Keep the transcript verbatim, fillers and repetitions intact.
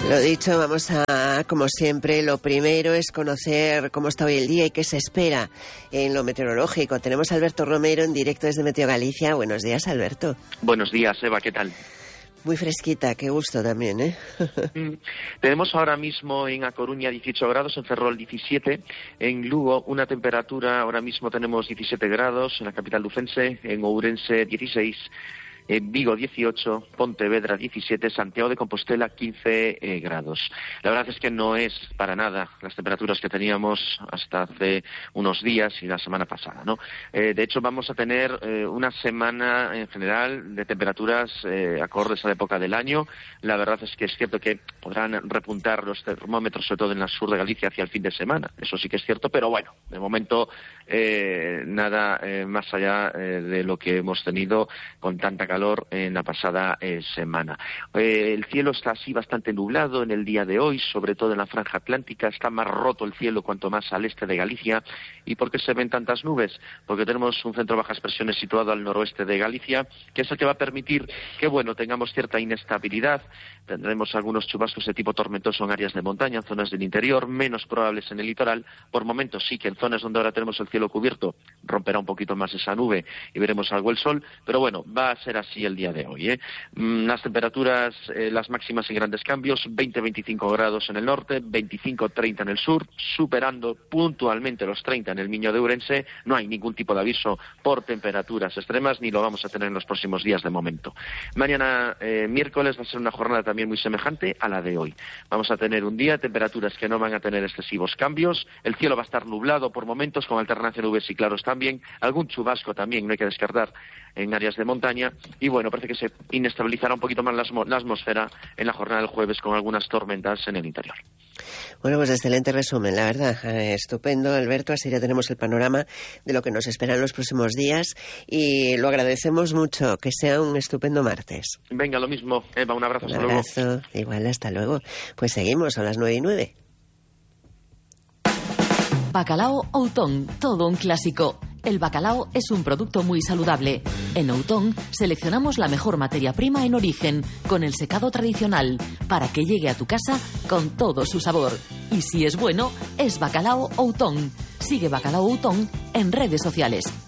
Lo dicho, vamos a, como siempre, lo primero es conocer cómo está hoy el día y qué se espera en lo meteorológico. Tenemos a Alberto Romero en directo desde Meteo Galicia. Buenos días, Alberto. Buenos días, Eva, ¿qué tal? Muy fresquita, qué gusto también, ¿eh? mm, tenemos ahora mismo en A Coruña dieciocho grados, en Ferrol diecisiete, en Lugo una temperatura, ahora mismo tenemos diecisiete grados, en la capital lucense, en Ourense dieciséis, en Vigo dieciocho, Pontevedra diecisiete, Santiago de Compostela quince eh, grados. La verdad es que no es para nada las temperaturas que teníamos hasta hace unos días y la semana pasada, ¿no? Eh, de hecho, vamos a tener eh, una semana en general de temperaturas eh, acordes a la época del año. La verdad es que es cierto que podrán repuntar los termómetros, sobre todo en el sur de Galicia, hacia el fin de semana. Eso sí que es cierto, pero bueno, de momento eh, nada eh, más allá eh, de lo que hemos tenido con tanta calor en la pasada eh, semana. Eh, el cielo está así bastante nublado en el día de hoy, sobre todo en la franja atlántica. Está más roto el cielo cuanto más al este de Galicia. ¿Y por qué se ven tantas nubes? Porque tenemos un centro de bajas presiones situado al noroeste de Galicia, que es el que va a permitir que, bueno, tengamos cierta inestabilidad. Tendremos algunos chubascos de tipo tormentoso en áreas de montaña, en zonas del interior, menos probables en el litoral. Por momentos sí que en zonas donde ahora tenemos el cielo cubierto romperá un poquito más esa nube y veremos algo el sol, pero bueno, va a ser así el día de hoy, ¿eh? Las temperaturas, eh, las máximas sin grandes cambios, veinte a veinticinco grados en el norte, veinticinco a treinta en el sur, superando puntualmente los treinta en el Miño de Ourense. No hay ningún tipo de aviso por temperaturas extremas, ni lo vamos a tener en los próximos días de momento. Mañana, eh, miércoles, va a ser una jornada también muy semejante a la de hoy. Vamos a tener un día, temperaturas que no van a tener excesivos cambios, el cielo va a estar nublado por momentos, con alternancia de nubes y claros también, algún chubasco también, no hay que descartar en áreas de montaña, y bueno, parece que se inestabilizará un poquito más la, atmo- la atmósfera en la jornada del jueves con algunas tormentas en el interior. Bueno, pues excelente resumen, la verdad. Eh, estupendo, Alberto. Así ya tenemos el panorama de lo que nos espera en los próximos días y lo agradecemos mucho. Que sea un estupendo martes. Venga, lo mismo. Eva, un abrazo. Un hasta abrazo. luego. Igual, hasta luego. Pues seguimos, a las nueve y nueve. Bacalao Outón, todo un clásico. El bacalao es un producto muy saludable. En Outón seleccionamos la mejor materia prima en origen, con el secado tradicional, para que llegue a tu casa con todo su sabor. Y si es bueno, es Bacalao Outón. Sigue Bacalao Outón en redes sociales.